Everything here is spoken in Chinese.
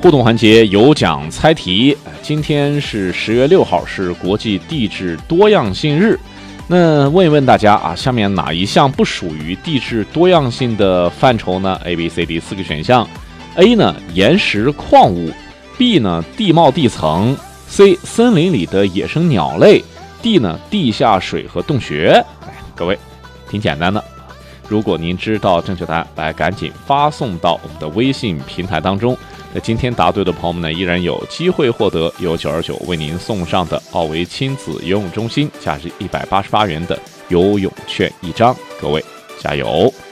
互动环节有奖猜题。今天是10月6号，是国际地质多样性日。那问一问大家啊，下面哪一项不属于地质多样性的范畴呢 ？A、B、C、D 4个选项。A 呢，岩石矿物 ；B 呢，地貌地层；C 森林里的野生鸟类；D 呢，地下水和洞穴。各位，挺简单的。如果您知道正确答案，来赶紧发送到我们的微信平台当中。那今天答对的朋友们呢，依然有机会获得由929为您送上的奥维亲子游泳中心价值188元的游泳券1张。各位加油！